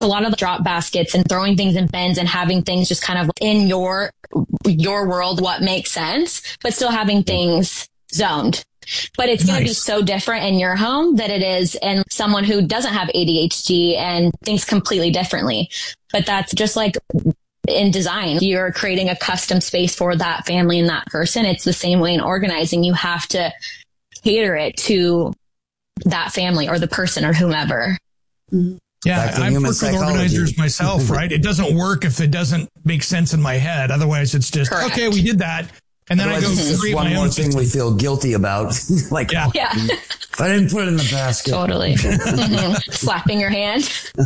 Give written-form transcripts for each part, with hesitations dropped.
a lot of the drop baskets and throwing things in bins and having things just kind of in your world, what makes sense, but still having things zoned. But it's going to be so different in your home that it is in someone who doesn't have ADHD and thinks completely differently. But that's just like in design, you're creating a custom space for that family and that person. It's the same way in organizing. You have to cater it to that family or the person or whomever. Yeah, I've worked with organizers myself, right? It doesn't work if it doesn't make sense in my head. Otherwise, it's just, okay, we did that. And then I go create one my more own thing system. we feel guilty about. Like, I didn't put it in the basket. Totally. Slapping your hand.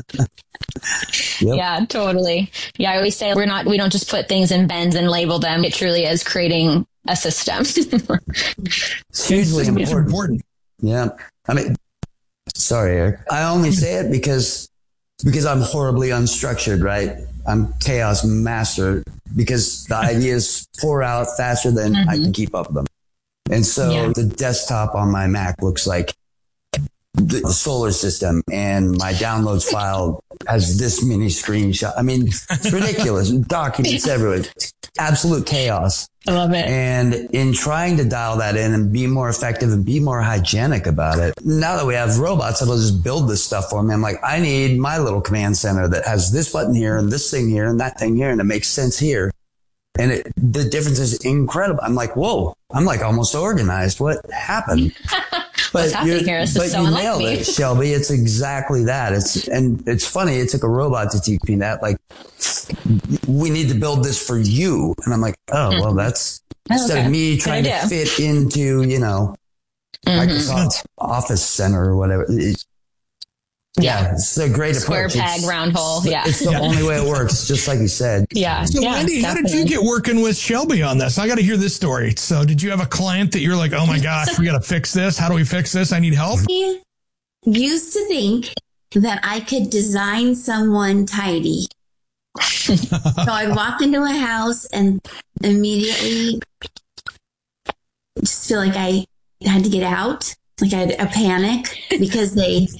Yeah, totally. Yeah, I always say we don't just put things in bins and label them. It truly is creating a system. It's hugely important. Yeah. I mean, sorry, Eric. I only say it because I'm horribly unstructured, right? I'm chaos master because the ideas pour out faster than I can keep up with them. And so the desktop on my Mac looks like the solar system, and my downloads file has this many screenshots. I mean, it's ridiculous. Documents everywhere. Absolute chaos. I love it. And in trying to dial that in and be more effective and be more hygienic about it, now that we have robots that'll just build this stuff for me, I'm like, I need my little command center that has this button here and this thing here and that thing here, and it makes sense here. And the difference is incredible. I'm like, whoa, I'm like almost organized. What happened? What's happening here? This is so unlike nailed me. it, Shelby. It's exactly that. It's funny. It took a robot to teach me that. Like, we need to build this for you. And I'm like, oh, well, that's instead of me trying to fit into, Microsoft Office Center or whatever. Yeah, it's a great Square approach. peg, round hole. Yeah. It's the only way it works, just like you said. Yeah. So, Wendy, how did you get working with Shelby on this? I got to hear this story. So, did you have a client that you're like, oh my gosh, we got to fix this? How do we fix this? I need help. I used to think that I could design someone tidy. So I walked into a house and immediately just feel like I had to get out. Like I had a panic because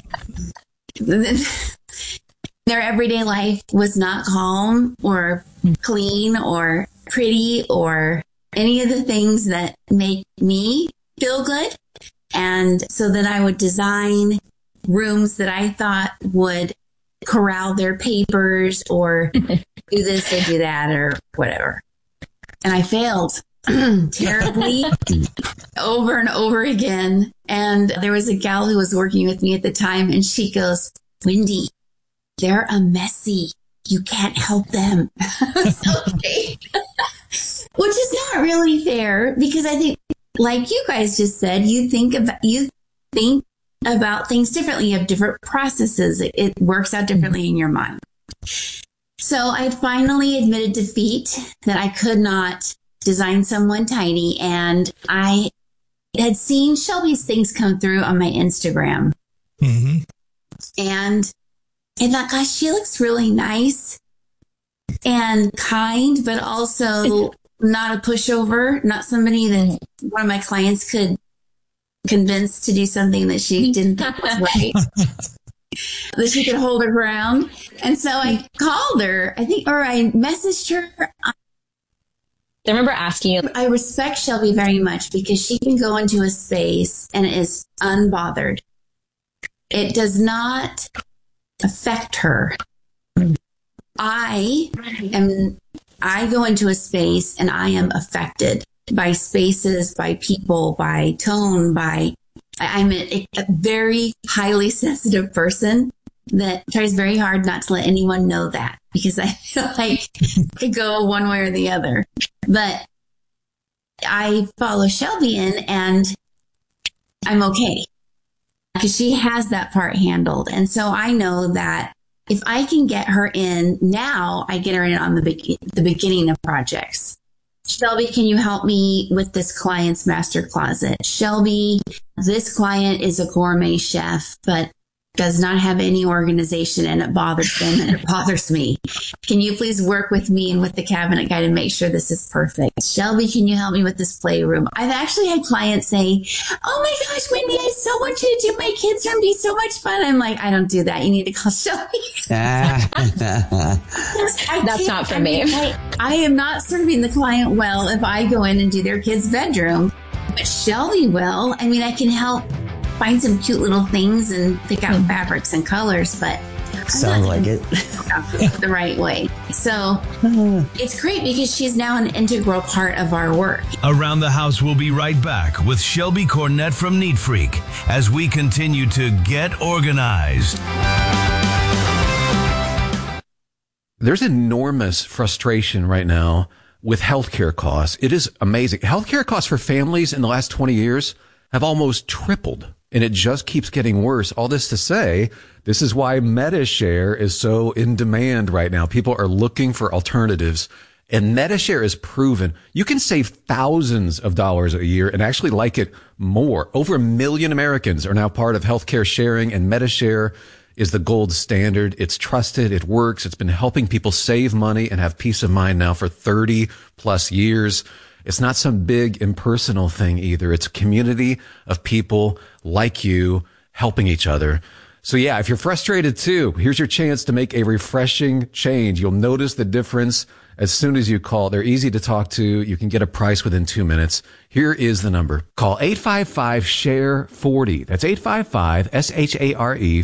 their everyday life was not calm or clean or pretty or any of the things that make me feel good. And so then I would design rooms that I thought would corral their papers or do this or do that or whatever. And I failed terribly over and over again. And there was a gal who was working with me at the time, and she goes, Wendy, they're a messy. You can't help them. Okay. Which is not really fair, because I think, like you guys just said, you think about things differently. You have different processes. It works out differently in your mind. So I finally admitted defeat that I could not design someone tiny. And I had seen Shelby's things come through on my Instagram. Mm-hmm. And I thought, gosh, she looks really nice and kind, but also not a pushover, not somebody that one of my clients could convince to do something that she didn't think was right. That she could hold her ground. And so I called her, I messaged her. I remember asking you. I respect Shelby very much because she can go into a space and is unbothered. It does not affect her. I go into a space and I am affected by spaces, by people, by tone, I'm a very highly sensitive person that tries very hard not to let anyone know that, because I feel like it could go one way or the other. But I follow Shelby in and I'm okay because she has that part handled. And so I know that if I can get her in now, I get her in on the beginning of projects. Shelby, can you help me with this client's master closet? Shelby, this client is a gourmet chef, but does not have any organization, and it bothers them and it bothers me. Can you please work with me and with the cabinet guy to make sure this is perfect? Shelby, can you help me with this playroom? I've actually had clients say, oh my gosh, Wendy, I so want you to do my kids' room. It'd be so much fun. I'm like, I don't do that. You need to call Shelby. That's not for me. I am not serving the client well if I go in and do their kid's bedroom, but Shelby will. I mean, I can help find some cute little things and pick out fabrics and colors, but sounds like it the right way. So it's great because she's now an integral part of our work. Around the House will be right back with Shelby Cornett from Neat Freak as we continue to get organized. There's enormous frustration right now with healthcare costs. It is amazing. Healthcare costs for families in the last 20 years have almost tripled, and it just keeps getting worse. All this to say, this is why MediShare is so in demand right now. People are looking for alternatives, and MediShare is proven you can save thousands of dollars a year and actually like it more. Over 1 million Americans are now part of healthcare sharing, and MediShare is the gold standard. It's trusted. It works. It's been helping people save money and have peace of mind now for 30 plus years. It's not some big impersonal thing either. It's a community of people like you helping each other. So yeah, if you're frustrated too, here's your chance to make a refreshing change. You'll notice the difference as soon as you call. They're easy to talk to. You can get a price within 2 minutes. Here is the number. Call 855-SHARE-40. That's 855-SHARE-40.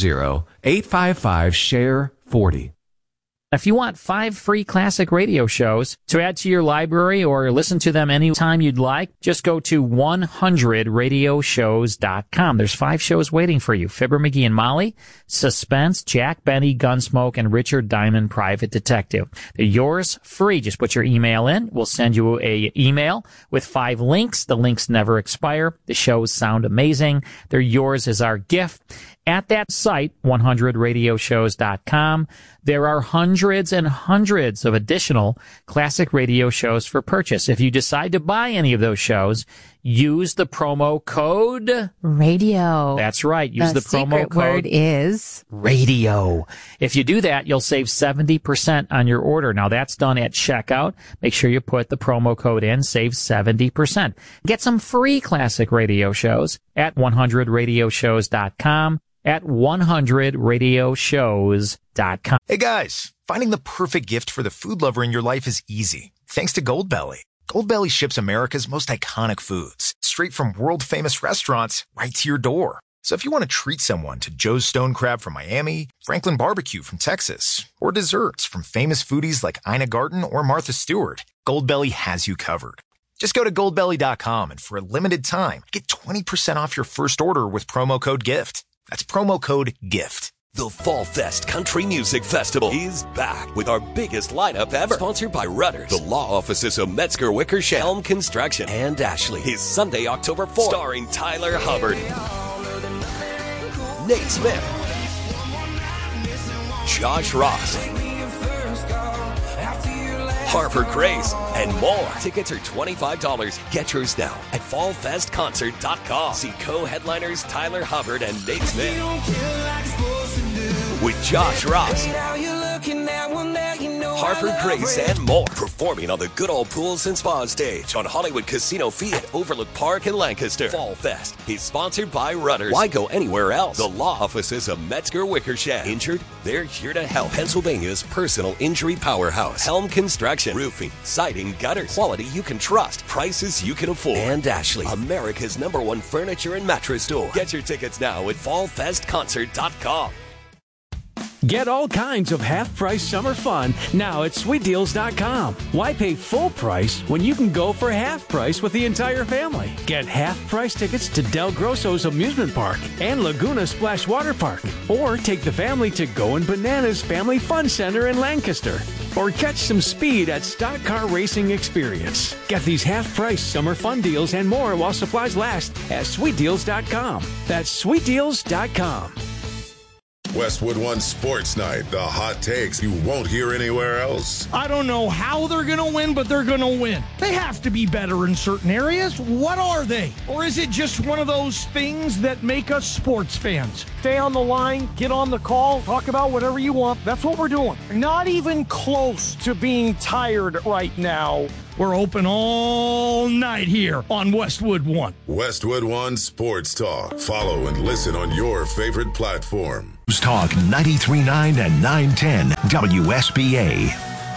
855-SHARE-40. If you want 5 free classic radio shows to add to your library or listen to them anytime you'd like, just go to 100radioshows.com. There's 5 shows waiting for you. Fibber, McGee, and Molly, Suspense, Jack Benny, Gunsmoke, and Richard Diamond, Private Detective. They're yours free. Just put your email in. We'll send you a email with 5 links. The links never expire. The shows sound amazing. They're yours as our gift. At that site, 100radioshows.com, there are hundreds and hundreds of additional classic radio shows for purchase. If you decide to buy any of those shows, use the promo code radio. That's right. Use the promo code. Word is radio. If you do that, you'll save 70% on your order. Now that's done at checkout. Make sure you put the promo code in, save 70%. Get some free classic radio shows at 100radioshows.com. at 100radioshows.com. Hey guys, finding the perfect gift for the food lover in your life is easy. Thanks to Goldbelly. Goldbelly ships America's most iconic foods straight from world-famous restaurants right to your door. So if you want to treat someone to Joe's Stone Crab from Miami, Franklin Barbecue from Texas, or desserts from famous foodies like Ina Garten or Martha Stewart, Goldbelly has you covered. Just go to goldbelly.com and for a limited time, get 20% off your first order with promo code GIFT. That's promo code GIFT. The Fall Fest Country Music Festival is back with our biggest lineup ever. Sponsored by Rudders, the law offices of Metzger Wickersham, Helm Construction, and Ashley. Is Sunday, October 4th. Starring Tyler Hubbard, Nate Smith, Josh Ross, Harper Grace, and more. Tickets are $25. Get yours now at fallfestconcert.com. See co-headliners Tyler Hubbard and Nate Smith with Josh Ross, Harper Grace, and more. Performing on the Good Old Pools and Spa stage on Hollywood Casino Fee at Overlook Park in Lancaster. Fall Fest is sponsored by Rudders. Why go anywhere else? The law offices of Metzger Wickersham. Injured? They're here to help. Pennsylvania's personal injury powerhouse. Helm Construction. Roofing, siding, gutters. Quality you can trust. Prices you can afford. And Ashley, America's #1 furniture and mattress store. Get your tickets now at fallfestconcert.com. Get all kinds of half-price summer fun now at SweetDeals.com. Why pay full price when you can go for half price with the entire family? Get half-price tickets to Del Grosso's Amusement Park and Laguna Splash Water Park. Or take the family to Goin' Bananas Family Fun Center in Lancaster. Or catch some speed at Stock Car Racing Experience. Get these half-price summer fun deals and more while supplies last at SweetDeals.com. That's SweetDeals.com. Westwood One Sports Night, the hot takes you won't hear anywhere else. I don't know how they're going to win, but they're going to win. They have to be better in certain areas. What are they? Or is it just one of those things that make us sports fans? Stay on the line, get on the call, talk about whatever you want. That's what we're doing. Not even close to being tired right now. We're open all night here on Westwood One. Westwood One Sports Talk. Follow and listen on your favorite platform. Talk 93.9 and 910 WSBA.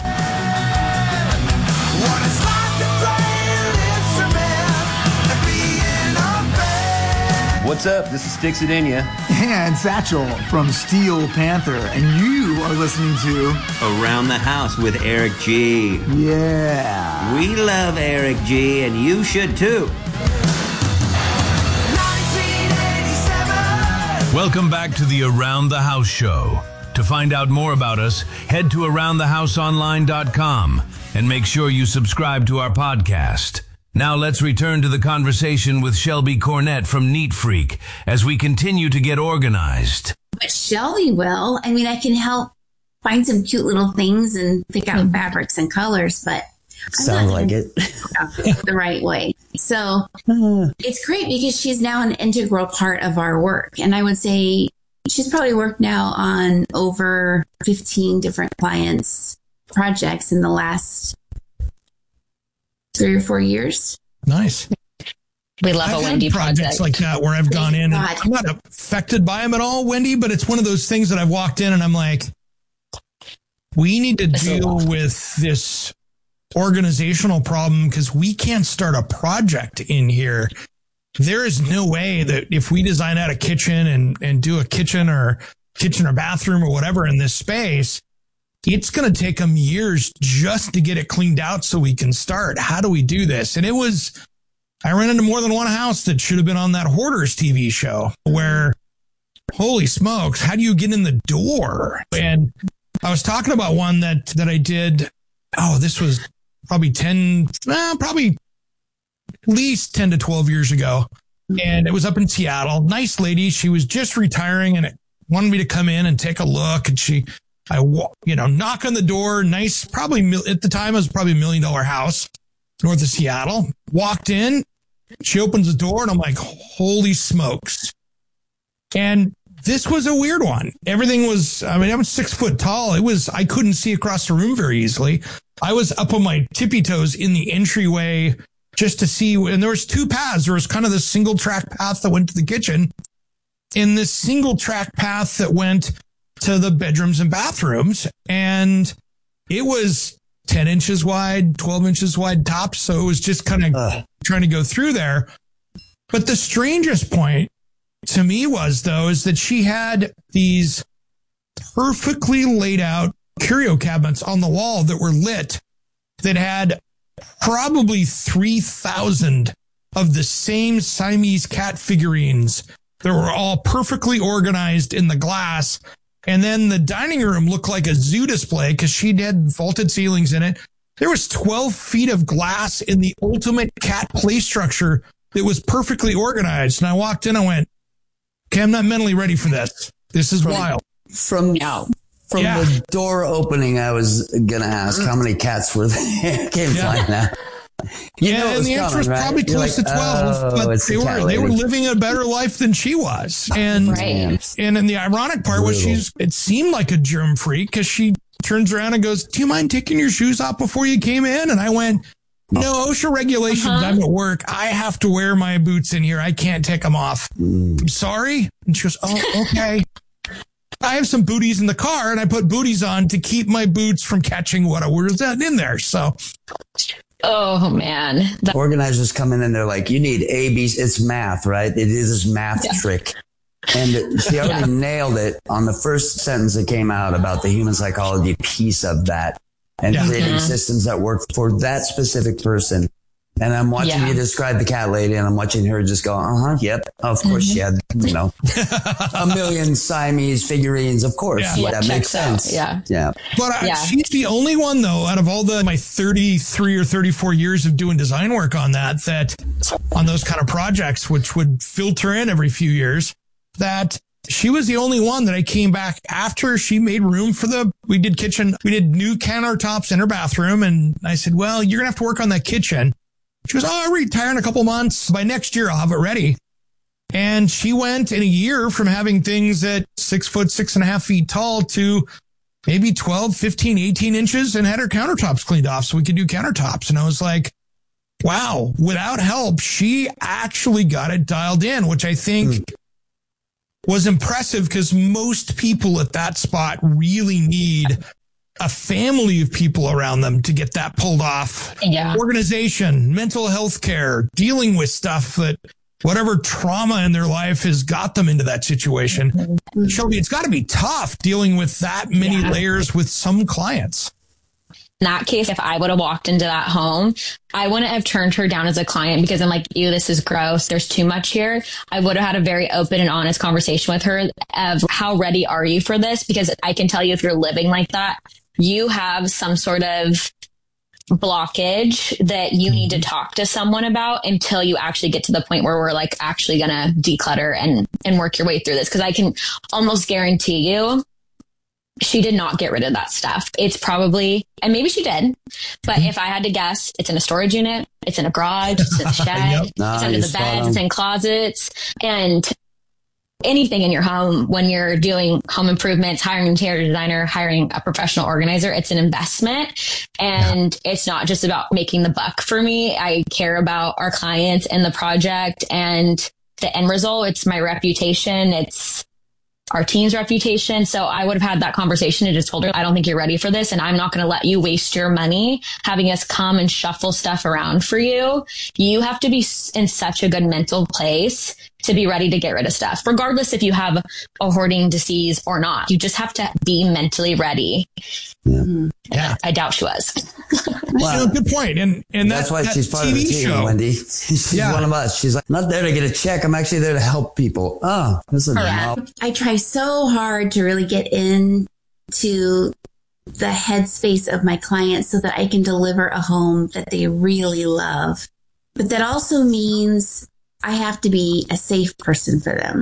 What's up? This is Sticks Adenia. And Satchel from Steel Panther. And you are listening to Around the House with Eric G. Yeah. We love Eric G, and you should too. Welcome back to the Around the House show. To find out more about us, head to AroundTheHouseOnline.com and make sure you subscribe to our podcast. Now let's return to the conversation with Shelby Cornett from Neat Freak as we continue to get organized. But Shelby will. I mean, I can help find some cute little things and pick out fabrics and colors, but sounds like it the right way. So it's great because she's now an integral part of our work. And I would say she's probably worked now on over 15 different clients' projects in the last 3 or 4 years. Nice. We love a Wendy projects like that where I've gone in and I'm not affected by them at all, Wendy, but it's one of those things that I've walked in and I'm like, we need to deal with this organizational problem because we can't start a project in here. There is no way that if we design out a kitchen and do a kitchen or bathroom or whatever in this space, it's going to take them years just to get it cleaned out so we can start. How do we do this? And I ran into more than one house that should have been on that Hoarders TV show where, holy smokes, how do you get in the door? And I was talking about one that I did. Oh, this was probably at least 10 to 12 years ago. And it was up in Seattle. Nice lady. She was just retiring and wanted me to come in and take a look. And I knock on the door. Nice, probably at the time it was probably $1 million house north of Seattle. Walked in, she opens the door and I'm like, holy smokes. And this was a weird one. Everything was, I'm 6 foot tall. I couldn't see across the room very easily. I was up on my tippy toes in the entryway just to see, and there was 2 paths. There was kind of this single track path that went to the kitchen and this single track path that went to the bedrooms and bathrooms. And it was 10 inches wide, 12 inches wide tops. So it was just kind of trying to go through there. But the strangest point to me is that she had these perfectly laid out curio cabinets on the wall that were lit that had probably 3,000 of the same Siamese cat figurines that were all perfectly organized in the glass. And then the dining room looked like a zoo display because she had vaulted ceilings in it. There was 12 feet of glass in the ultimate cat play structure that was perfectly organized. And I walked in, I went, okay, I'm not mentally ready for this. This is wild. From the door opening, I was going to ask how many cats were there. Came flying out. And the answer was probably close to 12, but they were living a better life than she was. And and then the ironic part was it seemed like a germ freak because she turns around and goes, do you mind taking your shoes off before you came in? And I went, no, OSHA regulations. I'm at work. I have to wear my boots in here. I can't take them off. I'm sorry. And she goes, oh, okay. I have some booties in the car and I put booties on to keep my boots from catching what was in there. So. Oh, man. Organizers come in and they're like, you need ABs. It's math, right? It is this math trick. And she already nailed it on the first sentence that came out about the human psychology piece of that and creating systems that work for that specific person. And I'm watching you describe the cat lady and I'm watching her just go, yep. Of course she had, a million Siamese figurines. Of course. Yeah. That makes sense. Yeah. But she's the only one though, out of all my 33 or 34 years of doing design work on that on those kind of projects, which would filter in every few years, that she was the only one that I came back after she made room for we did new countertops in her bathroom. And I said, well, you're going to have to work on that kitchen. She goes, I'll retire in a couple months. By next year, I'll have it ready. And she went in a year from having things at 6 foot, 6.5 feet tall to maybe 12, 15, 18 inches and had her countertops cleaned off so we could do countertops. And I was like, wow, without help, she actually got it dialed in, which I think was impressive because most people at that spot really need a family of people around them to get that pulled off. Yeah. Organization, mental health care, dealing with stuff that whatever trauma in their life has got them into that situation. Shelby, it's got to be tough dealing with that many layers with some clients. In that case, if I would have walked into that home, I wouldn't have turned her down as a client because I'm like, ew, this is gross. There's too much here. I would have had a very open and honest conversation with her of how ready are you for this? Because I can tell you if you're living like that, you have some sort of blockage that you need to talk to someone about until you actually get to the point where we're like actually going to declutter and work your way through this. Because I can almost guarantee you she did not get rid of that stuff. It's probably, and maybe she did, but if I had to guess, it's in a storage unit, it's in a garage, it's in a shed, it's under the beds, it's in closets, and anything in your home when you're doing home improvements, hiring an interior designer, hiring a professional organizer, it's an investment. And it's not just about making the buck for me. I care about our clients and the project and the end result. It's my reputation. It's our team's reputation. So I would have had that conversation and just told her, I don't think you're ready for this. And I'm not going to let you waste your money having us come and shuffle stuff around for you. You have to be in such a good mental place to be ready to get rid of stuff, regardless if you have a hoarding disease or not. You just have to be mentally ready. Yeah. I doubt she was. Well, good point. And that's why she's part of the team, show. Wendy. She's one of us. She's like, I'm not there to get a check. I'm actually there to help people. Oh, this is I try so hard to really get into the headspace of my clients so that I can deliver a home that they really love. But that also means I have to be a safe person for them.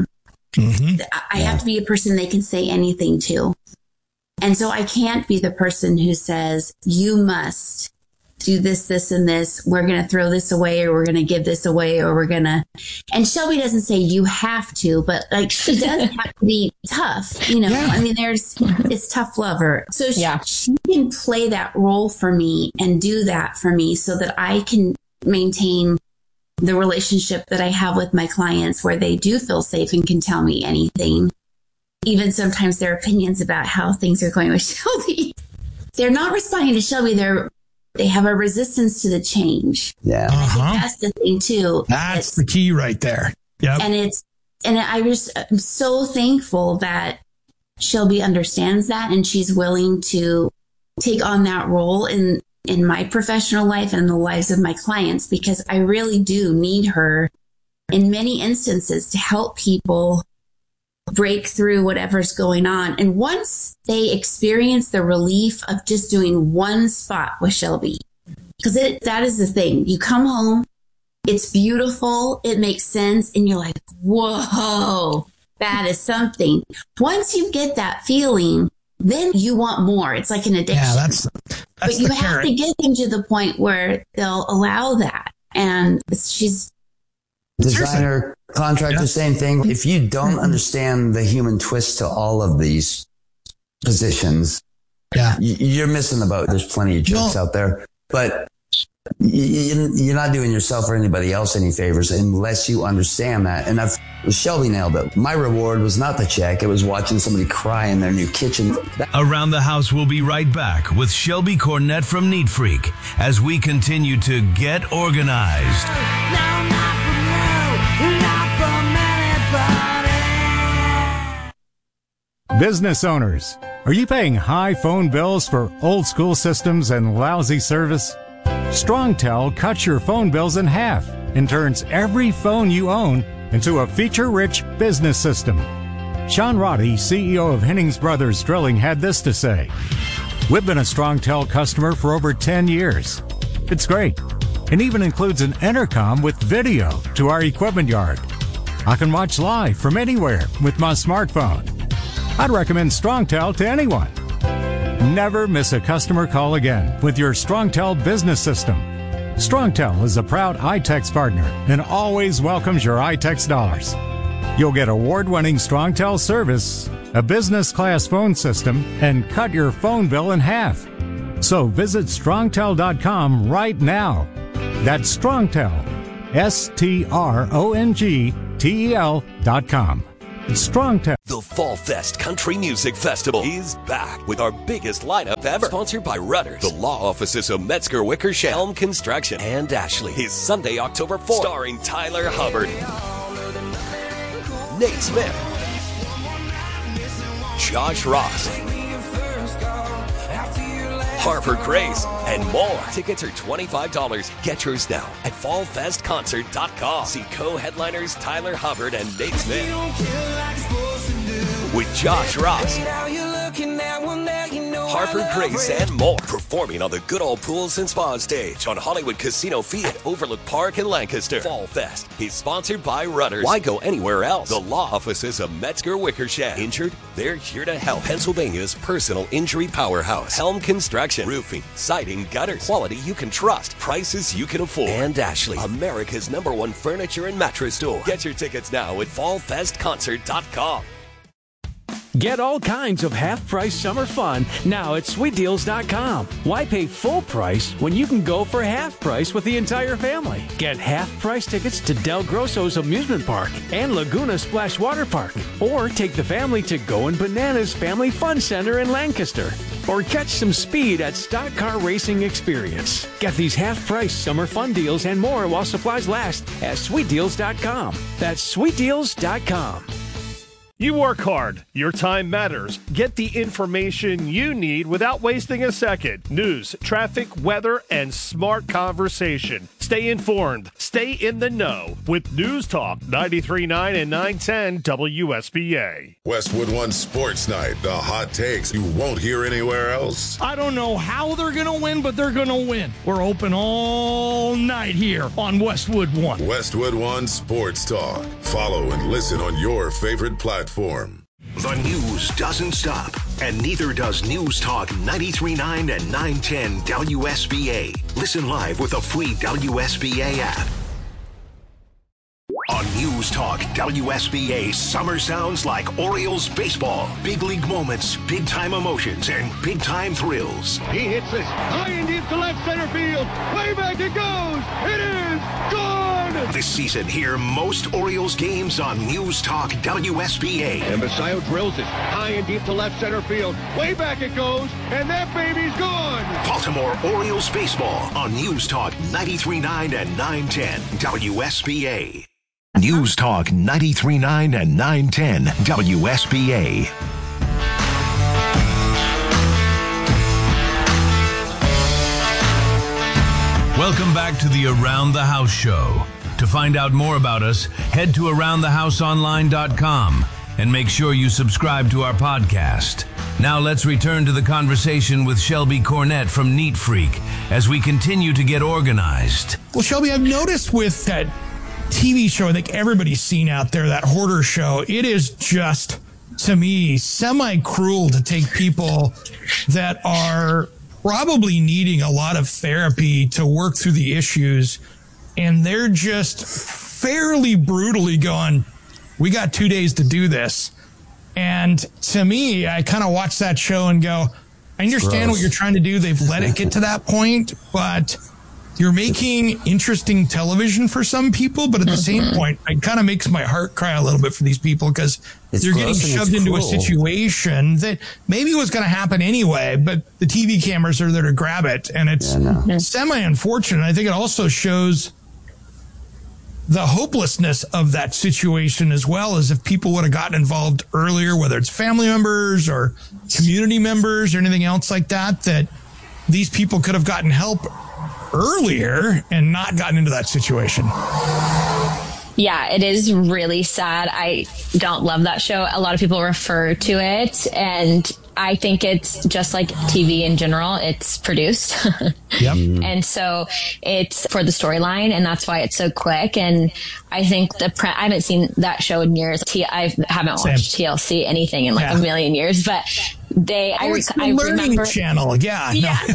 I have to be a person they can say anything to. And so I can't be the person who says, you must do this, this, and this. We're going to throw this away, or we're going to give this away, or we're going to. And Shelby doesn't say you have to, but like she does have to be tough. You know, I mean, it's tough lover. So she can play that role for me and do that for me so that I can maintain the relationship that I have with my clients where they do feel safe and can tell me anything. Even sometimes their opinions about how things are going with Shelby. They're not responding to Shelby. They have a resistance to the change. Yeah. And I think that's the thing too. That's the key right there. Yep. And I'm so thankful that Shelby understands that and she's willing to take on that role in my professional life and the lives of my clients, because I really do need her in many instances to help people break through whatever's going on. And once they experience the relief of just doing one spot with Shelby, because that is the thing. You come home, it's beautiful, it makes sense, and you're like, whoa, that is something. Once you get that feeling, then you want more. It's like an addiction. Yeah, that's but you have to get them to the point where they'll allow that. And she's designer, contractor, same thing. If you don't understand the human twist to all of these positions, you're missing the boat. There's plenty of jokes out there, but you're not doing yourself or anybody else any favors unless you understand that. And Shelby nailed it. My reward was not the check. It was watching somebody cry in their new kitchen. Around the House will be right back with Shelby Cornett from Neat Freak as we continue to get organized. Business owners, are you paying high phone bills for old school systems and lousy service? StrongTel cuts your phone bills in half and turns every phone you own into a feature-rich business system. Sean Roddy, CEO of Hennings Brothers Drilling, had this to say. We've been a StrongTel customer for over 10 years. It's great. It even includes an intercom with video to our equipment yard. I can watch live from anywhere with my smartphone. I'd recommend StrongTel to anyone. Never miss a customer call again with your StrongTel business system. StrongTel is a proud iTex partner and always welcomes your iTex dollars. You'll get award-winning StrongTel service, a business-class phone system, and cut your phone bill in half. So visit StrongTel.com right now. That's StrongTel, StrongTel.com. StrongTel. The Fall Fest Country Music Festival is back with our biggest lineup ever. Sponsored by Rudders, the law offices of Metzger Wickersham, Helm Construction, and Ashley. Is Sunday, October 4th, starring Tyler Hubbard, Nate Smith, Josh Ross, Harper Grace, and more. Tickets are $25. Get yours now at fallfestconcert.com. See co-headliners Tyler Hubbard and Nate Smith with Josh Ross, Harper Grace, and more. Performing on the Good Old Pools and Spa stage on Hollywood Casino Fee at Overlook Park in Lancaster. Fall Fest is sponsored by Rudders. Why go anywhere else? The law offices of Metzger Wickersham. Injured? They're here to help. Pennsylvania's personal injury powerhouse. Helm Construction. Roofing, siding, gutters. Quality you can trust. Prices you can afford. And Ashley, America's #1 furniture and mattress store. Get your tickets now at fallfestconcert.com. Get all kinds of half-price summer fun now at SweetDeals.com. Why pay full price when you can go for half price with the entire family? Get half-price tickets to Del Grosso's Amusement Park and Laguna Splash Water Park. Or take the family to Goin' Bananas Family Fun Center in Lancaster. Or catch some speed at Stock Car Racing Experience. Get these half-price summer fun deals and more while supplies last at SweetDeals.com. That's SweetDeals.com. You work hard. Your time matters. Get the information you need without wasting a second. News, traffic, weather, and smart conversation. Stay informed. Stay in the know with News Talk 93.9 and 910 WSBA. Westwood One Sports Night. The hot takes you won't hear anywhere else. I don't know how they're going to win, but they're going to win. We're open all night here on Westwood One. Westwood One Sports Talk. Follow and listen on your favorite platform. The news doesn't stop, and neither does News Talk 93.9 and 910 WSBA. Listen live with a free WSBA app. On News Talk WSBA, summer sounds like Orioles baseball. Big league moments, big-time emotions, and big-time thrills. He hits this high and deep to left center field. Way back it goes. It is gone. This season, hear most Orioles games on News Talk WSBA. And Basayo drills it high and deep to left center field. Way back it goes, and that baby's gone. Baltimore Orioles baseball on News Talk 93.9 and 910 WSBA. News Talk 93.9 and 910 WSBA. Welcome back to the Around the House show. To find out more about us, head to AroundTheHouseOnline.com and make sure you subscribe to our podcast. Now let's return to the conversation with Shelby Cornett from Neat Freak as we continue to get organized. Well, Shelby, I've noticed with that TV show I think everybody's seen out there, that hoarder show, it is just, to me, semi-cruel to take people that are probably needing a lot of therapy to work through the issues, and they're just fairly brutally going, we got 2 days to do this. And to me, I kind of watch that show and go, I understand what you're trying to do. They've let it get to that point, but you're making interesting television for some people, but at the same point, it kind of makes my heart cry a little bit for these people because they're getting shoved into a situation that maybe was going to happen anyway, but the TV cameras are there to grab it, and it's semi-unfortunate. I think it also shows the hopelessness of that situation as well, as if people would have gotten involved earlier, whether it's family members or community members or anything else like that, that these people could have gotten help earlier and not gotten into that situation. Yeah, it is really sad. I don't love that show. A lot of people refer to it, and I think it's just like TV in general. It's produced. Yep. And so it's for the storyline, and that's why it's so quick. And I think I haven't seen that show in years. I haven't watched TLC anything in like a million years, but I remember channel. Yeah.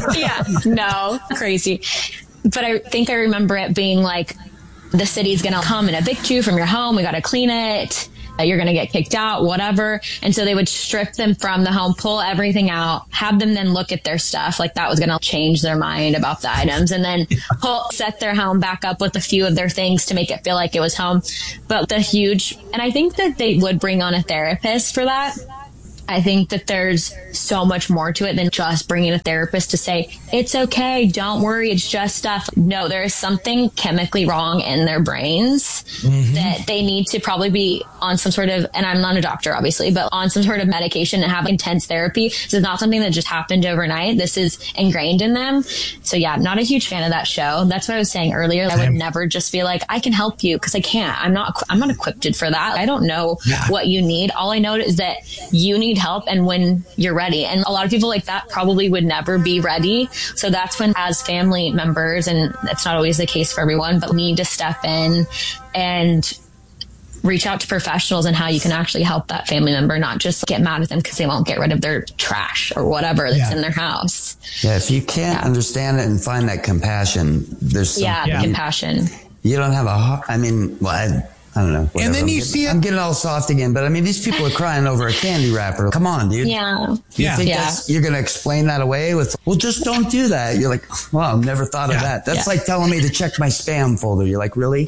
No, crazy. But I think I remember it being like, the city's going to come and evict you from your home. We got to clean it. You're going to get kicked out, whatever. And so they would strip them from the home, pull everything out, have them then look at their stuff. Like that was going to change their mind about the items, and then set their home back up with a few of their things to make it feel like it was home. But and I think that they would bring on a therapist for that. I think that there's so much more to it than just bringing a therapist to say, it's okay, don't worry, it's just stuff. No, there is something chemically wrong in their brains that they need to probably be on some sort of, and I'm not a doctor, obviously, but on some sort of medication and have intense therapy. So it's not something that just happened overnight. This is ingrained in them. So yeah, I'm not a huge fan of that show. That's what I was saying earlier. I would never just be like, I can help you, because I can't. I'm not equipped for that. I don't know what you need. All I know is that you need help, and when you're ready. And a lot of people like that probably would never be ready. So that's when, as family members, and it's not always the case for everyone, but we need to step in and reach out to professionals and how you can actually help that family member, not just get mad at them because they won't get rid of their trash or whatever that's in their house. Yeah, if you can't understand it and find that compassion, there's compassion. You don't have I don't know. Whatever. And then I'm getting all soft again, but I mean, these people are crying over a candy wrapper. Come on, dude. Yeah. You think you're going to explain that away with, well, just don't do that. You're like, well, I've never thought of that. That's like telling me to check my spam folder. You're like, really?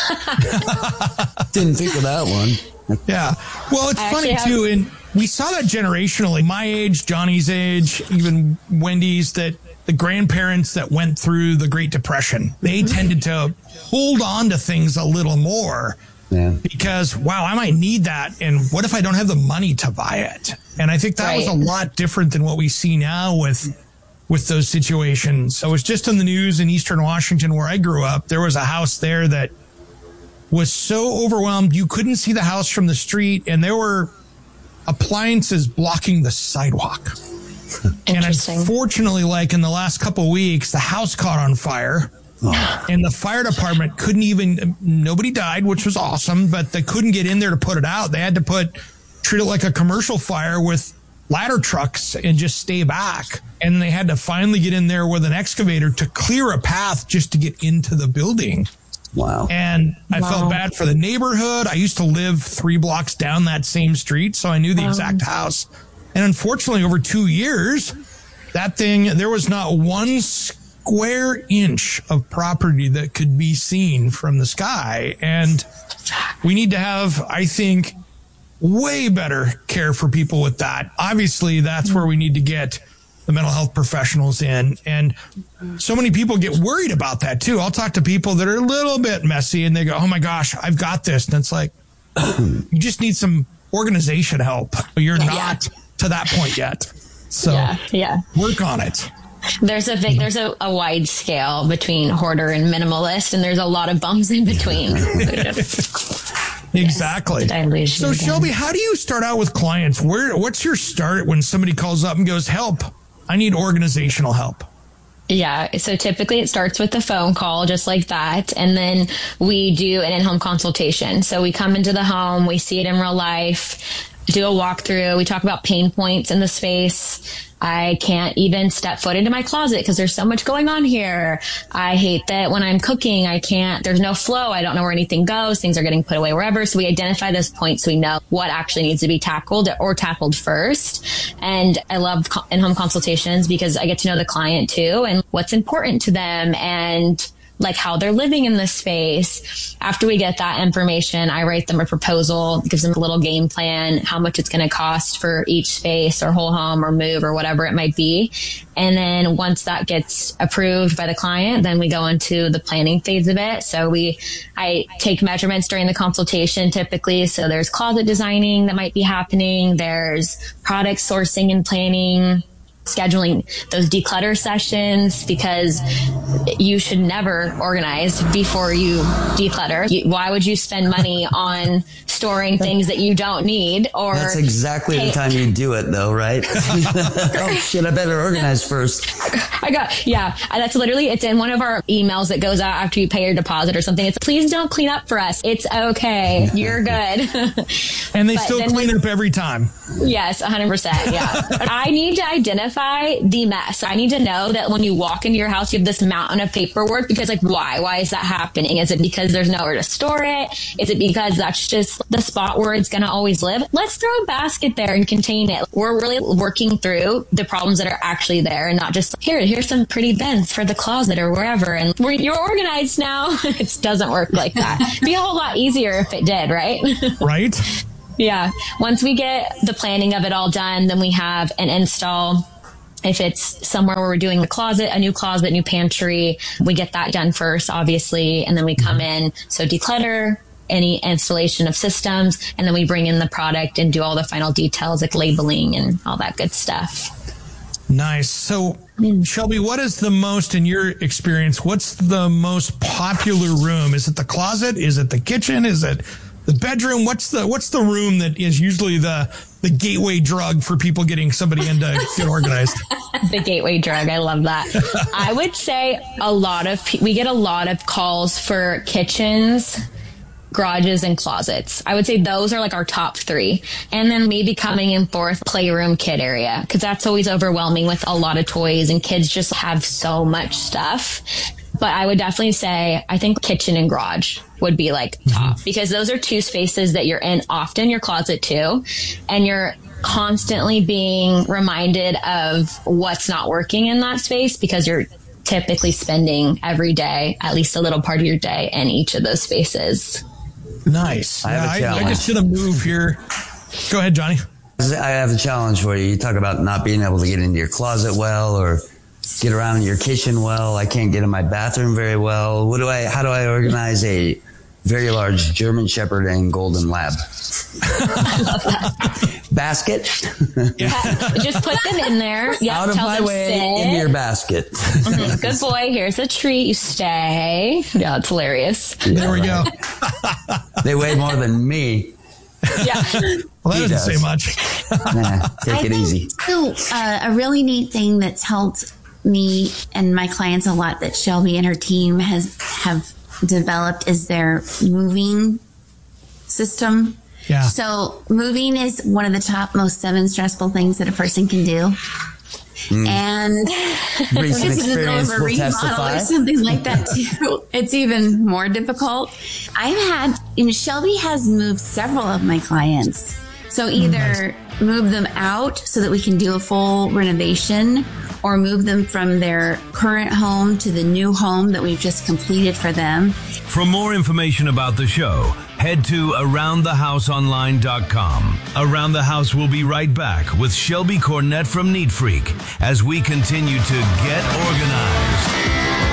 Didn't think of that one. Yeah. Well, it's funny too. And we saw that generationally, my age, Johnny's age, even Wendy's, that the grandparents that went through the Great Depression, they tended to hold on to things a little more. Yeah. Because, wow, I might need that. And what if I don't have the money to buy it? And I think that was a lot different than what we see now with those situations. I was just on the news in Eastern Washington where I grew up. There was a house there that was so overwhelmed. You couldn't see the house from the street, and there were appliances blocking the sidewalk. And unfortunately, like in the last couple of weeks, the house caught on fire. And the fire department nobody died, which was awesome, but they couldn't get in there to put it out. They had to treat it like a commercial fire with ladder trucks and just stay back. And they had to finally get in there with an excavator to clear a path just to get into the building. Wow. And I felt bad for the neighborhood. I used to live 3 blocks down that same street, so I knew the exact house. And unfortunately, over 2 years, there was not one square inch of property that could be seen from the sky. And we need to have, I think, way better care for people with that. Obviously, that's where we need to get the mental health professionals in. And so many people get worried about that too. I'll talk to people that are a little bit messy and they go, oh my gosh, I've got this. And it's like, you just need some organization help. You're not to that point yet. So work on it. There's a wide scale between hoarder and minimalist, and there's a lot of bumps in between. Exactly. So Shelby, how do you start out with clients? What's your start when somebody calls up and goes, help, I need organizational help? Yeah. So typically it starts with a phone call, just like that. And then we do an in-home consultation. So we come into the home, we see it in real life, do a walkthrough. We talk about pain points in the space. I can't even step foot into my closet because there's so much going on here. I hate that when I'm cooking, there's no flow. I don't know where anything goes. Things are getting put away wherever. So we identify those points so we know what actually needs to be tackled first. And I love in-home consultations because I get to know the client too and what's important to them and like how they're living in this space. After we get that information, I write them a proposal, gives them a little game plan, how much it's going to cost for each space or whole home or move or whatever it might be. And then once that gets approved by the client, then we go into the planning phase of it. So I take measurements during the consultation typically. So there's closet designing that might be happening. There's product sourcing and planning, scheduling those declutter sessions because you should never organize before you declutter. Why would you spend money on storing things that you don't need? Or that's exactly the time you do it, though, right? Oh shit! I better organize first. That's literally, it's in one of our emails that goes out after you pay your deposit or something. It's, please don't clean up for us. It's okay. You're good. And they still clean up every time. Yes, 100%. Yeah. I need to identify the mess. I need to know that when you walk into your house, you have this mountain of paperwork, because like, why? Why is that happening? Is it because there's nowhere to store it? Is it because that's just the spot where it's going to always live? Let's throw a basket there and contain it. We're really working through the problems that are actually there, and not just here's some pretty bins for the closet or wherever, and you're organized now. It doesn't work like that. It'd be a whole lot easier if it did, right? Right? Yeah. Once we get the planning of it all done, then we have an install. If it's somewhere where we're doing a closet, a new closet, new pantry, we get that done first, obviously. And then we come in. So declutter, any installation of systems, and then we bring in the product and do all the final details like labeling and all that good stuff. Nice. So, Shelby, what is the most, in your experience, what's the most popular room? Is it the closet? Is it the kitchen? Is it the bedroom? What's the room that is usually the gateway drug for people getting somebody in to get organized? The gateway drug. I love that. I would say we get a lot of calls for kitchens, garages, and closets. I would say those are like our top 3. And then maybe coming in fourth, playroom, kid area, because that's always overwhelming with a lot of toys, and kids just have so much stuff. But I would definitely say, I think kitchen and garage would be like top, because those are 2 spaces that you're in often, your closet too, and you're constantly being reminded of what's not working in that space, because you're typically spending every day, at least a little part of your day, in each of those spaces. Nice. I just did a move here. Go ahead, Johnny. I have a challenge for you. You talk about not being able to get into your closet well, or get around in your kitchen well. I can't get in my bathroom very well. How do I organize a very large German Shepherd and Golden Lab? I love that. Basket? Just put them in there. Yep, out of my way, sit. In your basket. Good boy. Here's a treat. You stay. Yeah, it's hilarious. Yeah, there we go. They weigh more than me. Yeah. Well, that doesn't say much. Take it easy. So, a really neat thing that's helped me and my clients a lot that Shelby and her team have developed is their moving system. Yeah. So moving is one of the top most 7 stressful things that a person can do. And recent experience will testify. Or something like that too. It's even more difficult. Shelby has moved several of my clients. So either move them out so that we can do a full renovation, or move them from their current home to the new home that we've just completed for them. For more information about the show, head to AroundTheHouseOnline.com. Around the House will be right back with Shelby Cornett from Neat Freak as we continue to get organized.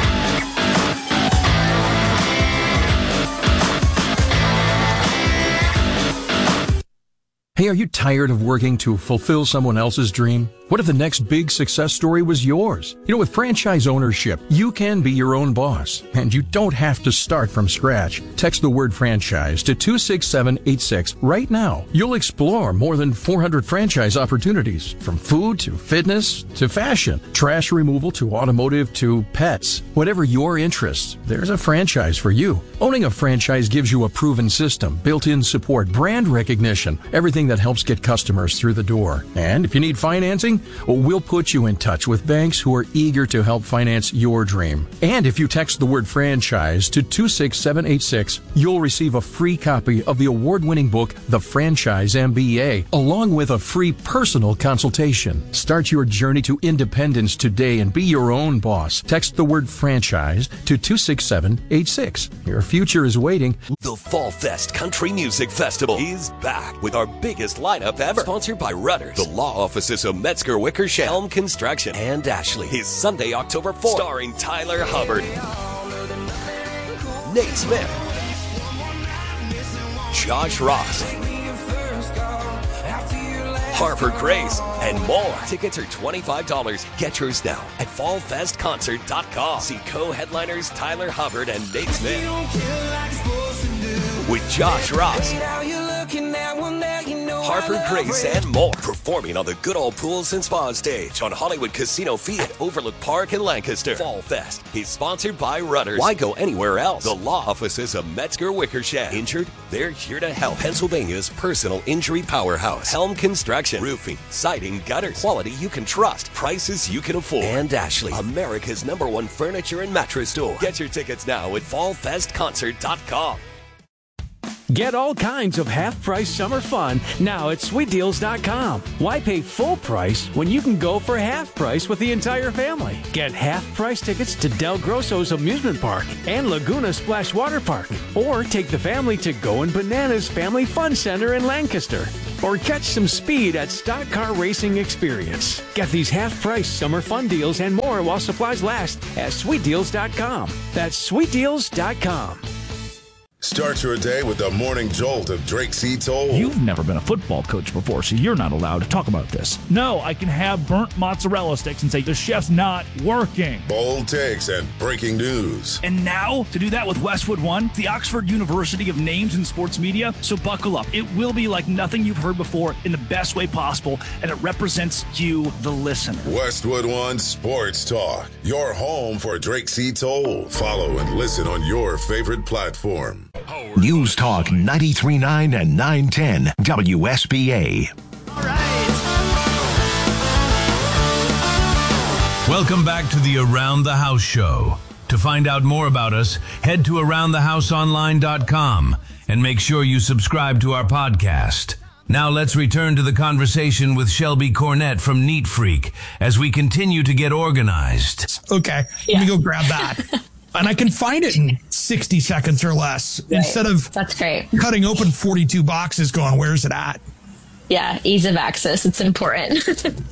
Hey, are you tired of working to fulfill someone else's dream? What if the next big success story was yours? With franchise ownership, you can be your own boss, and you don't have to start from scratch. Text the word franchise to 26786 right now. You'll explore more than 400 franchise opportunities, from food to fitness to fashion, trash removal to automotive to pets. Whatever your interests, there's a franchise for you. Owning a franchise gives you a proven system, built-in support, brand recognition, everything that helps get customers through the door. And if you need financing, we'll put you in touch with banks who are eager to help finance your dream. And if you text the word franchise to 26786, you'll receive a free copy of the award-winning book, The Franchise MBA, along with a free personal consultation. Start your journey to independence today and be your own boss. Text the word franchise to 26786. Your future is waiting. The Fall Fest Country Music Festival is back with our biggest lineup ever. Sponsored by Rudders, the law offices of Metzger Wickersham, Helm Construction, and Ashley. Is Sunday, October 4th. Starring Tyler Hubbard, Nate Smith, Josh Ross, Harbor Grace, and more. Tickets are $25. Get yours now at fallfestconcert.com. See co-headliners Tyler Hubbard and Nate Smith with Josh Ross, Harper Grace, and more. Performing on the Good Old Pools and Spas stage on Hollywood Casino Fee at Overlook Park in Lancaster. Fall Fest is sponsored by Rudders. Why go anywhere else? The law offices of Metzger Wickersham. Injured? They're here to help. Pennsylvania's personal injury powerhouse. Helm Construction. Roofing, siding, gutters. Quality you can trust. Prices you can afford. And Ashley, America's #1 furniture and mattress store. Get your tickets now at fallfestconcert.com. Get all kinds of half-price summer fun now at SweetDeals.com. Why pay full price when you can go for half price with the entire family? Get half-price tickets to Del Grosso's Amusement Park and Laguna Splash Water Park. Or take the family to Goin' Bananas Family Fun Center in Lancaster. Or catch some speed at Stock Car Racing Experience. Get these half-price summer fun deals and more while supplies last at SweetDeals.com. That's SweetDeals.com. Start your day with the morning jolt of Drake C. Toll. You've never been a football coach before, so you're not allowed to talk about this. No, I can have burnt mozzarella sticks and say the chef's not working. Bold takes and breaking news. And now, to do that with Westwood One, the Oxford University of Names in Sports Media. So buckle up. It will be like nothing you've heard before in the best way possible, and it represents you, the listener. Westwood One Sports Talk, your home for Drake C. Toll. Follow and listen on your favorite platform. News Talk 93.9 and 910 WSBA. Welcome back to the Around the House show. To find out more about us, head to AroundTheHouseOnline.com and make sure you subscribe to our podcast. Now let's return to the conversation with Shelby Cornett from Neat Freak as we continue to get organized. Okay, let me go grab that. And I can find it in 60 seconds or less instead of that's great. Cutting open 42 boxes going, where's it at? Yeah, ease of access. It's important.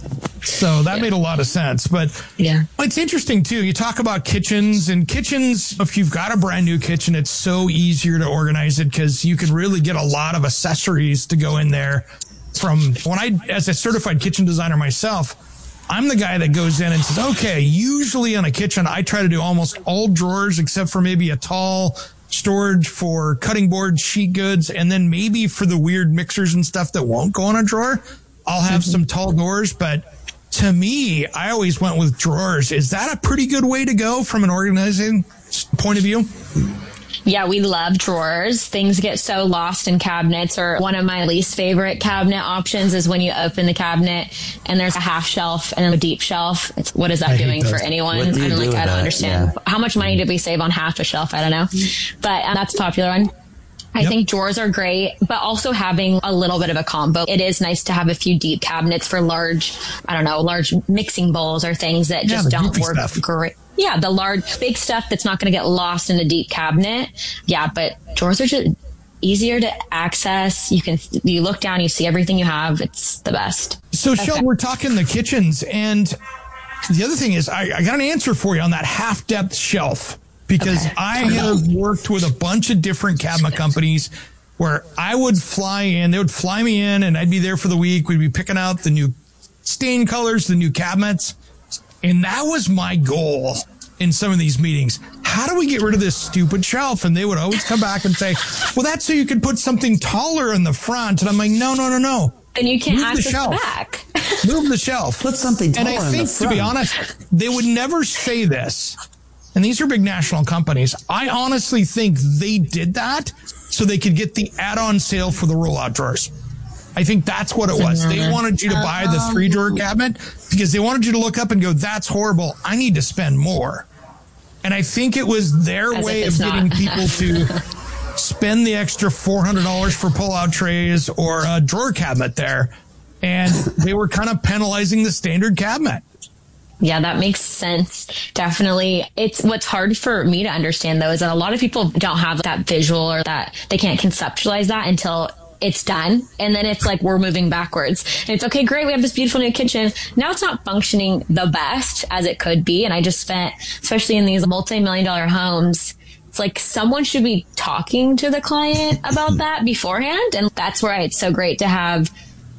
So that made a lot of sense. But yeah, it's interesting, too. You talk about kitchens, and kitchens, if you've got a brand new kitchen, it's so easier to organize it because you can really get a lot of accessories to go in there. From as a certified kitchen designer myself, I'm the guy that goes in and says, okay, usually in a kitchen, I try to do almost all drawers except for maybe a tall storage for cutting boards, sheet goods, and then maybe for the weird mixers and stuff that won't go in a drawer, I'll have some tall doors. But to me, I always went with drawers. Is that a pretty good way to go from an organizing point of view? Yeah, we love drawers. Things get so lost in cabinets, or one of my least favorite cabinet options is when you open the cabinet and there's a half shelf and then a deep shelf. What is that doing for anyone? I don't understand. Yeah. How much money did we save on half a shelf? I don't know. But that's a popular one. I think drawers are great, but also having a little bit of a combo. It is nice to have a few deep cabinets for large mixing bowls or things that just don't work great. Yeah, the large, big stuff that's not going to get lost in a deep cabinet. Yeah, but drawers are just easier to access. You look down, you see everything you have. It's the best. So, Shel, we're talking the kitchens, and the other thing is I got an answer for you on that half-depth shelf. Because I have worked with a bunch of different cabinet companies where I would fly in, they would fly me in, and I'd be there for the week. We'd be picking out the new stain colors, the new cabinets. And that was my goal in some of these meetings. How do we get rid of this stupid shelf? And they would always come back and say, well, that's so you could put something taller in the front. And I'm like, no. And you can't access the back. Move the shelf. Put something taller in the front. And I think, to be honest, they would never say this. And these are big national companies. I honestly think they did that so they could get the add-on sale for the rollout drawers. I think that's what it was. They wanted you to buy the 3-drawer cabinet because they wanted you to look up and go, that's horrible. I need to spend more. And I think it was their way of getting people to spend the extra $400 for pull-out trays or a drawer cabinet there. And they were kind of penalizing the standard cabinet. Yeah, that makes sense. Definitely. It's what's hard for me to understand, though, is that a lot of people don't have that visual or that they can't conceptualize that until it's done. And then it's like we're moving backwards. And it's okay, great. We have this beautiful new kitchen. Now it's not functioning the best as it could be. And I just spent, especially in these multi-million-dollar homes, it's like someone should be talking to the client about that beforehand. And that's why it's so great to have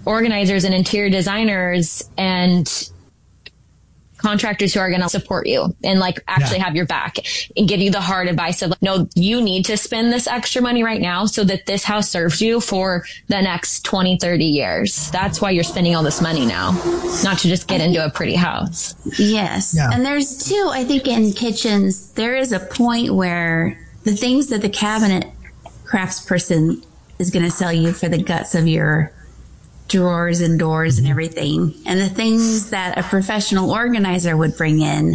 organizers and interior designers and contractors who are going to support you and like actually have your back and give you the hard advice of like, no, you need to spend this extra money right now so that this house serves you for the next 20, 30 years. That's why you're spending all this money now, not to just get into a pretty house. Yes. Yeah. And there's too, I think in kitchens, there is a point where the things that the cabinet craftsperson is going to sell you for the guts of your drawers and doors and everything, and the things that a professional organizer would bring in,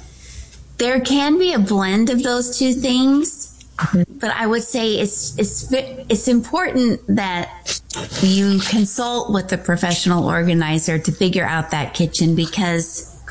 there can be a blend of those two things. But I would say it's important that you consult with the professional organizer to figure out that kitchen, because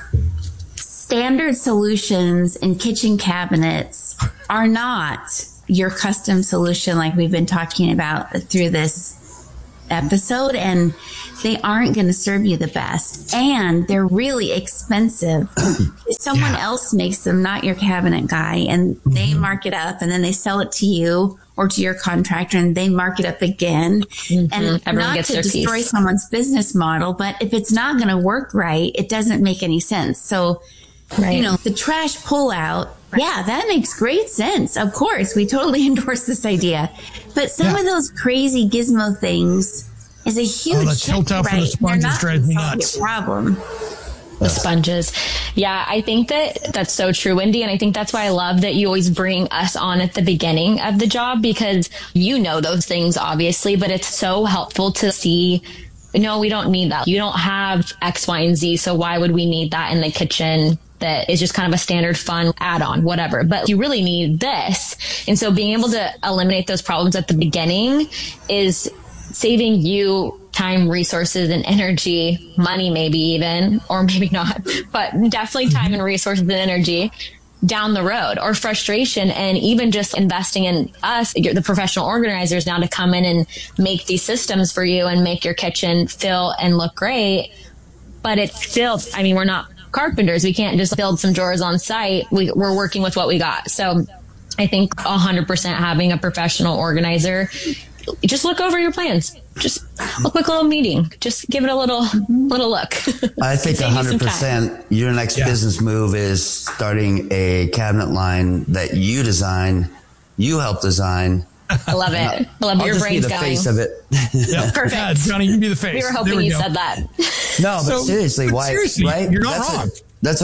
standard solutions in kitchen cabinets are not your custom solution like we've been talking about through this episode, and they aren't going to serve you the best, and they're really expensive. Someone else makes them, not your cabinet guy, and they mark it up, and then they sell it to you or to your contractor, and they mark it up again. And everyone not to destroy someone's business model, but if it's not going to work right, it doesn't make any sense. So, you know, the trash pullout, yeah, that makes great sense. Of course, we totally endorse this idea. But some of those crazy gizmo things is a huge tilt out for the sponges drives me nuts. Problem. The sponges. Yeah, I think that's so true, Wendy. And I think that's why I love that you always bring us on at the beginning of the job, because you know those things, obviously, but it's so helpful to see, no, we don't need that. You don't have X, Y, and Z. So why would we need that in the kitchen? That is just kind of a standard fun add-on, whatever, but you really need this. And so being able to eliminate those problems at the beginning is saving you time, resources, and energy, money, maybe even, or maybe not, but definitely time and resources and energy down the road, or frustration, and even just investing in us, the professional organizers, now to come in and make these systems for you and make your kitchen feel and look great. But it's still, I mean, we're not carpenters. We can't just build some drawers on site. We're working with what we got. So I think 100% having a professional organizer, just look over your plans. Just a quick little meeting. Just give it a little look. I think 100% your next business move is starting a cabinet line that you design, you help design. I love it. I love your brain's going. I'll just be the face of it. Yeah. Perfect. Yeah, Johnny, you can be the face. We were hoping you said that. No, but seriously, why? Seriously, right? You're not wrong. That's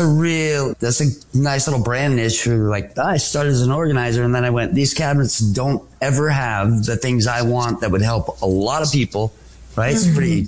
a nice little brand niche for like, I started as an organizer and then I went, these cabinets don't ever have the things I want that would help a lot of people, right? It's pretty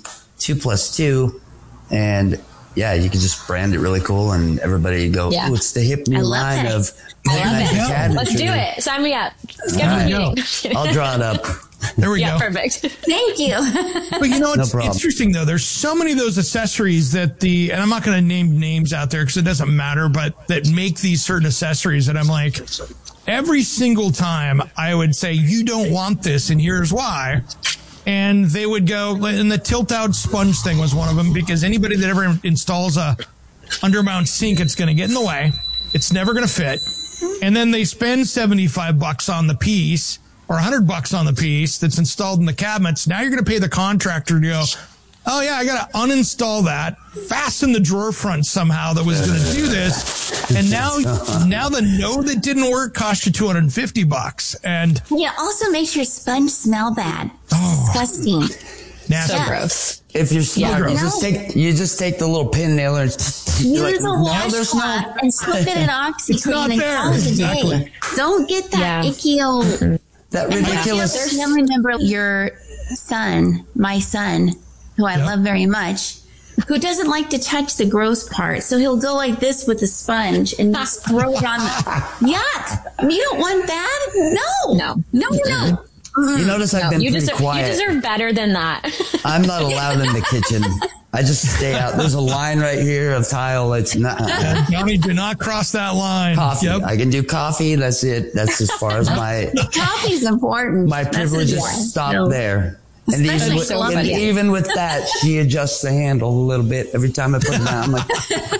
2+2. And yeah, you can just brand it really cool and everybody go, oh, it's the hip new line of cabinets. Let's do it. Sign me up. Schedule a meeting. I'll draw it up. There we go. Perfect. Thank you. But you know, it's interesting though. There's so many of those accessories that and I'm not going to name names out there because it doesn't matter, but that make these certain accessories that I'm like, every single time I would say, you don't want this and here's why. And they would go, and the tilt out sponge thing was one of them, because anybody that ever installs a undermount sink, it's going to get in the way. It's never going to fit. And then they spend $75 on the piece, or $100 on the piece that's installed in the cabinets. Now you're going to pay the contractor to go, oh yeah, I got to uninstall that, fasten the drawer front somehow that was going to do this. And now the node that didn't work cost you $250. And yeah, also makes your sponge smell bad. Disgusting. Nasty. So gross. If you're you just take the little pin nailer and use a washcloth and slip it in OxyClean and call it a day. Don't get that icky old. That ridiculous. I remember your son, my son, who I love very much, who doesn't like to touch the gross part. So he'll go like this with the sponge and just throw it on the yuck. You don't want that? No. You notice I've been pretty quiet. You deserve better than that. I'm not allowed in the kitchen. I just stay out. There's a line right here of tile. It's not. Johnny, do not cross that line. Coffee. Yep. I can do coffee. That's it. That's as far as my. Coffee's important. My privileges stop there. And even with that, she adjusts the handle a little bit every time I put it down. I'm like,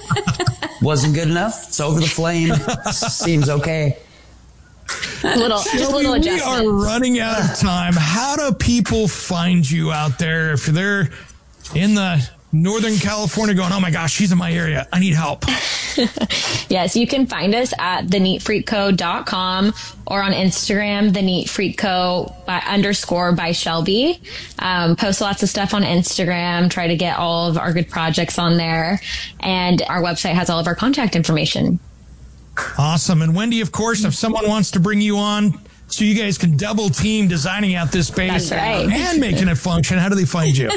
wasn't good enough. It's over the flame. Seems okay. Just a little adjustment. We are running out of time. How do people find you out there if they're in the Northern California going, oh my gosh, she's in my area, I need help. Yes, you can find us at theneatfreakco.com or on Instagram, theneatfreakco _ by Shelby. Post lots of stuff on Instagram, try to get all of our good projects on there. And our website has all of our contact information. Awesome. And Wendy, of course, if someone wants to bring you on so you guys can double team designing out this space and making it function, how do they find you?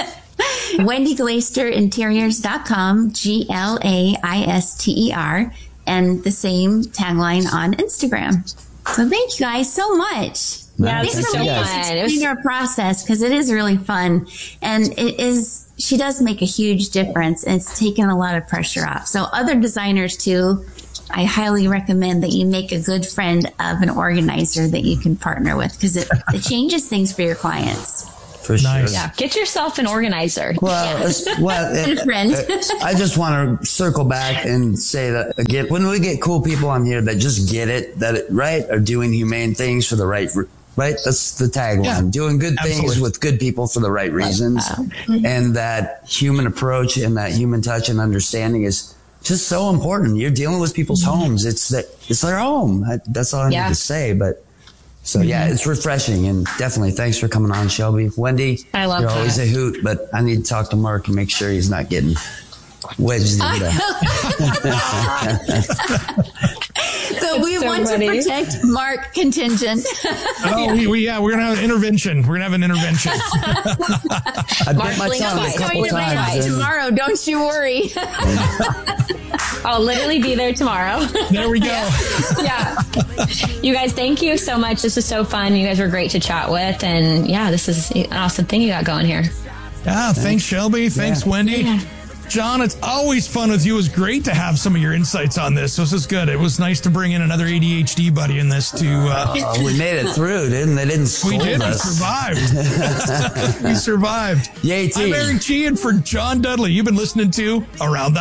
WendyGlaisterInteriors.com, GLAISTER, and the same tagline on Instagram. So thank you guys so much. Yeah, thanks for explaining our process, because it is really fun, and she does make a huge difference, and it's taken a lot of pressure off. So other designers too, I highly recommend that you make a good friend of an organizer that you can partner with, because it changes things for your clients. For sure. Yeah, get yourself an organizer. Well, and a friend. I just want to circle back and say that again, when we get cool people on here that just get it, are doing humane things for the right. That's the tagline. Yeah, doing good things with good people for the right reasons. And that human approach and that human touch and understanding is just so important. You're dealing with people's homes. It's their home. That's all I need to say. But so it's refreshing, and definitely thanks for coming on, Shelby. Wendy, I love you're always a hoot, but I need to talk to Mark and make sure he's not getting wedged into that. So we want to protect Mark contingent. We're gonna have an intervention. We're gonna have an intervention. I bit my tongue a couple times. Tomorrow, don't you worry. I'll literally be there tomorrow. There we go. Yeah. You guys, thank you so much. This was so fun. You guys were great to chat with, and this is an awesome thing you got going here. Yeah, thanks Shelby. Thanks Wendy. Yeah. John, it's always fun with you. It was great to have some of your insights on this. This is good. It was nice to bring in another ADHD buddy in this too. We made it through, didn't they? Didn't scold us. We survived. We survived. Yay, team. I'm Eric G, and for John Dudley, you've been listening to Around the